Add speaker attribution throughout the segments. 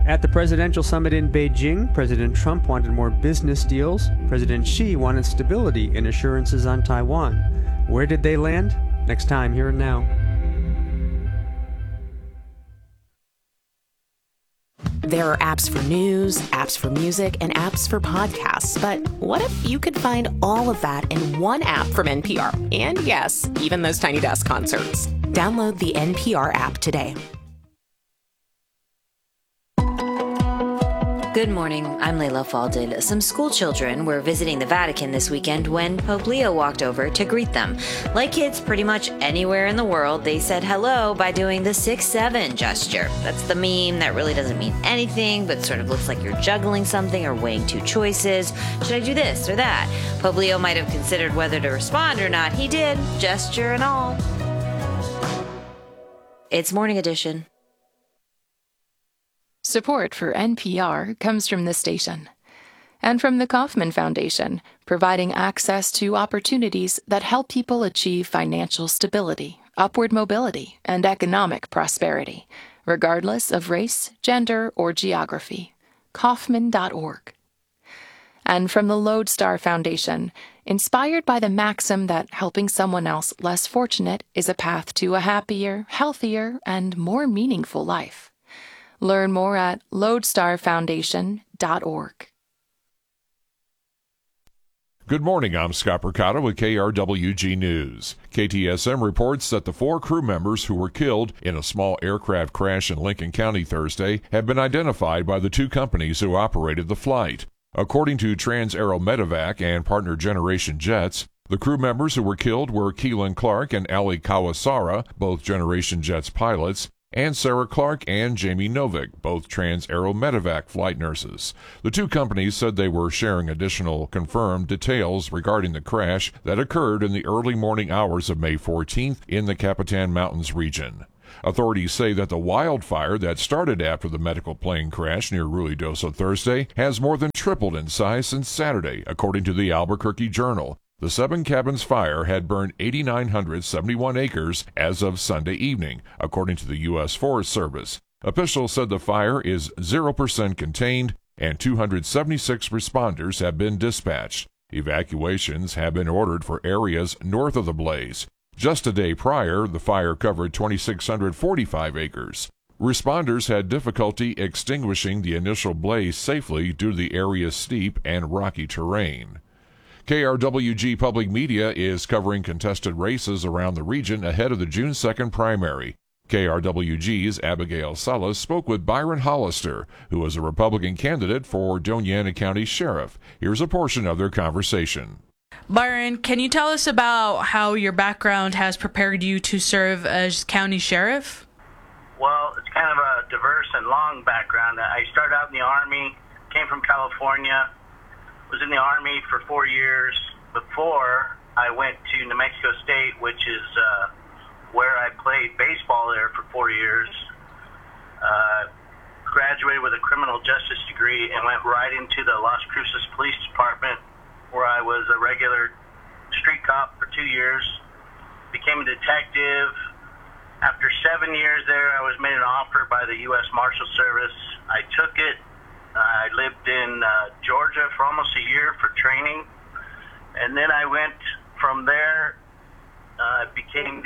Speaker 1: At the presidential summit in Beijing, President Trump wanted more business deals. President Xi wanted stability and assurances on Taiwan. Where did they land? Next time, Here and Now.
Speaker 2: There are apps for news, apps for music, and apps for podcasts. But what if you could find all of that in one app from NPR? And yes, even those Tiny Desk concerts. Download the NPR app today.
Speaker 3: Good morning, I'm Layla Falded. Some school children were visiting the Vatican this weekend when Pope Leo walked over to greet them. Like kids pretty much anywhere in the world, they said hello by doing the 6-7 gesture. That's the meme that really doesn't mean anything, but sort of looks like you're juggling something or weighing two choices. Should I do this or that? Pope Leo might have considered whether to respond or not. He did, gesture and all. It's Morning Edition.
Speaker 4: Support for NPR comes from this station and from the Kauffman Foundation, providing access to opportunities that help people achieve financial stability, upward mobility, and economic prosperity, regardless of race, gender, or geography. Kauffman.org. And from the Lodestar Foundation, inspired by the maxim that helping someone else less fortunate is a path to a happier, healthier, and more meaningful life. Learn more at lodestarfoundation.org.
Speaker 5: Good morning, I'm Scott Percotta with KRWG News. KTSM reports that the 4 crew members who were killed in a small aircraft crash in Lincoln County Thursday have been identified by the 2 companies who operated the flight. According to Trans-Aero Medevac and partner Generation Jets, the crew members who were killed were Keelan Clark and Ali Kawasara, both Generation Jets pilots, and Sarah Clark and Jamie Novick, both Trans-Aero Medevac flight nurses. The 2 companies said they were sharing additional confirmed details regarding the crash that occurred in the early morning hours of May 14th in the Capitan Mountains region. Authorities say that the wildfire that started after the medical plane crash near Ruidoso Thursday has more than tripled in size since Saturday, according to the Albuquerque Journal. The 7 Cabins fire had burned 8,971 acres as of Sunday evening, according to the U.S. Forest Service. Officials said the fire is 0% contained and 276 responders have been dispatched. Evacuations have been ordered for areas north of the blaze. Just a day prior, the fire covered 2,645 acres. Responders had difficulty extinguishing the initial blaze safely due to the area's steep and rocky terrain. KRWG Public Media is covering contested races around the region ahead of the June 2nd primary. KRWG's Abigail Salas spoke with Byron Hollister, who is a Republican candidate for Doña Ana County Sheriff. Here's a portion of their conversation.
Speaker 6: Byron, can you tell us about how your background has prepared you to serve as county sheriff?
Speaker 7: Well, it's kind of a diverse and long background. I started out in the Army, came from California, was in the Army for 4 years before I went to New Mexico State, which is where I played baseball there for 4 years. Graduated with a criminal justice degree and went right into the Las Cruces Police Department, where I was a regular street cop for 2 years. Became a detective. After 7 years there, I was made an offer by the U.S. Marshal Service. I took it. I lived in Georgia for almost a year for training, and then I went from there, became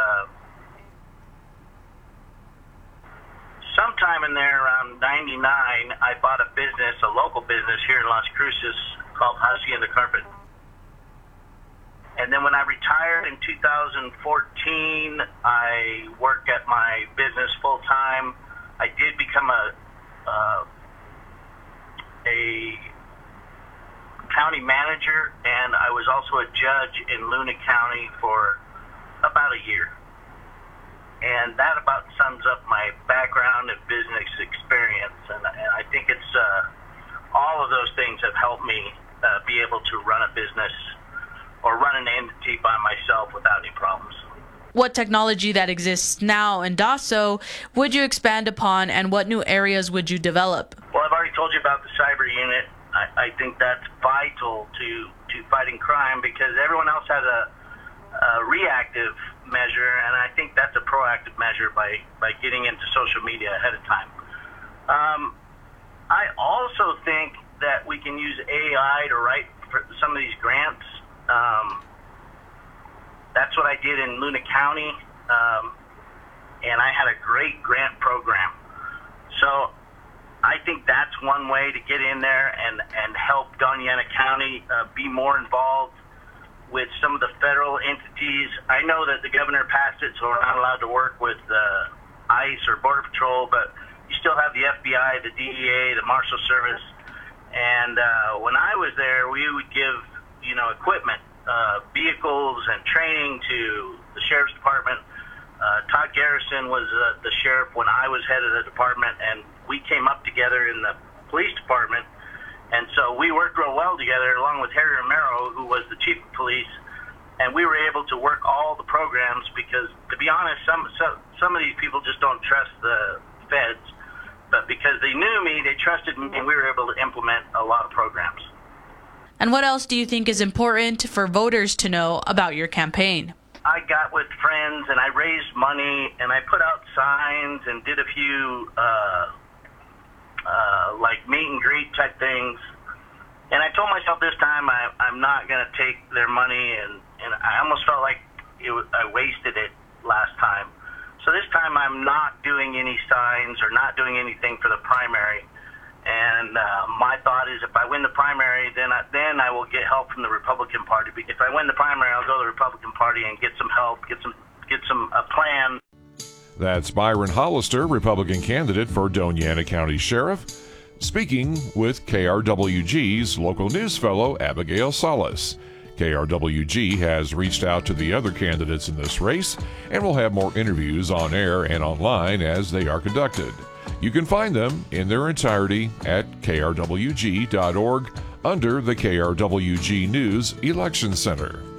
Speaker 7: sometime in there around 99, I bought a business, a local business here in Las Cruces called Hacienda Carpet. And then when I retired in 2014, I worked at my business full time. I did become a county manager, and I was also a judge in Luna County for about a year. And that about sums up my background and business experience. And I think it's all of those things have helped me be able to run a business or run an entity by myself without any problems.
Speaker 6: What technology that exists now in DASO would you expand upon, and what new areas would you develop?
Speaker 7: Well, I've already told you about the cyber unit. I think that's vital to fighting crime, because everyone else has a reactive measure, and I think that's a proactive measure by getting into social media ahead of time. I also think that we can use AI to write for some of these grants. That's what I did in Luna County, and I had a great grant program. So I think that's one way to get in there and help Doñana County be more involved with some of the federal entities. I know that the governor passed it, so we're not allowed to work with ICE or Border Patrol, but you still have the FBI, the DEA, the Marshal Service. And when I was there, we would give, equipment, vehicles and training to the Sheriff's Department. Todd Garrison was the sheriff when I was head of the department, and we came up together in the police department. And so we worked real well together, along with Harry Romero, who was the chief of police, and we were able to work all the programs because, to be honest, some of these people just don't trust the feds. But because they knew me, they trusted me, and we were able to implement a lot of programs.
Speaker 6: And what else do you think is important for voters to know about your campaign?
Speaker 7: I got with friends, and I raised money, and I put out signs and did a few like meet and greet type things. And I told myself this time I'm not going to take their money, and I almost felt like I wasted it last time. So this time I'm not doing any signs or not doing anything for the primary. And my thought is, if I win the primary, then I will get help from the Republican Party. If I win the primary, I'll go to the Republican Party and get some help, get a plan.
Speaker 5: That's Byron Hollister, Republican candidate for Doñana County Sheriff, speaking with KRWG's local news fellow Abigail Salas. KRWG has reached out to the other candidates in this race and will have more interviews on air and online as they are conducted. You can find them in their entirety at krwg.org under the KRWG News Election Center.